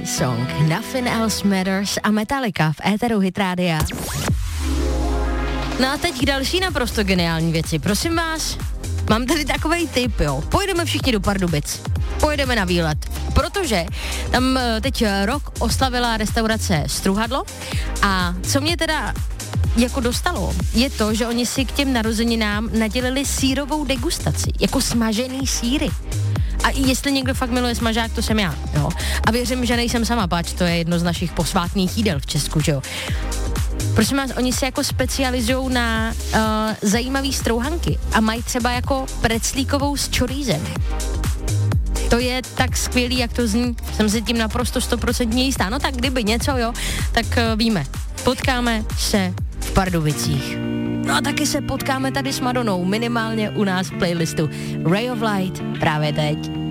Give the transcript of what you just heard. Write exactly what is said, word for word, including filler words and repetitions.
Song, Nothing Else Matters a Metallica v éteru Hit Rádia. No a teď k další naprosto geniální věci. Prosím vás, mám tady takovej tip, jo. Pojedeme všichni do Pardubic. Pojedeme na výlet. Protože tam teď rok oslavila restaurace Struhadlo a co mě teda jako dostalo, je to, že oni si k těm narozeninám nadělili sýrovou degustaci, jako smažený sýry. A jestli někdo fakt miluje smažák, to jsem já, jo. A věřím, že nejsem sama, páč, to je jedno z našich posvátných jídel v Česku, že jo. Prosím vás, oni se jako specializují na uh, zajímavý strouhanky a mají třeba jako preclíkovou s čorízem. To je tak skvělý, jak to zní. Jsem si tím naprosto stoprocentně jistá. No tak kdyby něco, jo, tak uh, víme. Potkáme se v Pardubicích. No a taky se potkáme tady s Madonou, minimálně u nás v playlistu Ray of Light právě teď.